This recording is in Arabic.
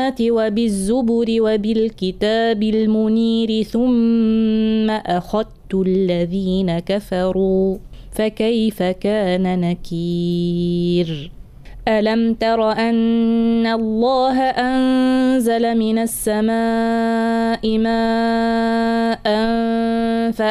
وبالزبر وبالكتاب المنير ثم أخذت الذين كفروا فكيف كان نكير ألم تر أن الله أنزل من السماء ماء